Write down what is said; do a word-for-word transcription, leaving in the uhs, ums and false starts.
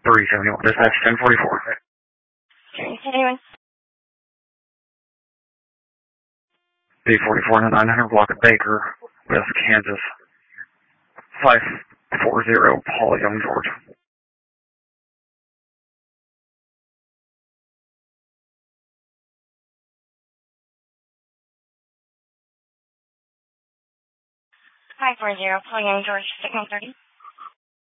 three seventy-one. Dispatch ten forty-four. three seventy-one. B forty-four and nine hundred block of Baker, West Kansas. five four zero, Paul Young, Georgia. five four zero, Paul Young, Georgia, signal thirty.